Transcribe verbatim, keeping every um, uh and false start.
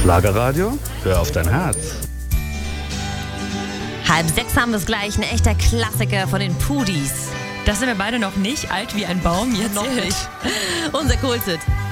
Schlagerradio, hör auf dein Herz. Halb sechs haben wir es gleich, ein echter Klassiker von den Pudis. Das sind wir beide noch nicht, alt wie ein Baum, jetzt Noch nicht. Unser Coolsit.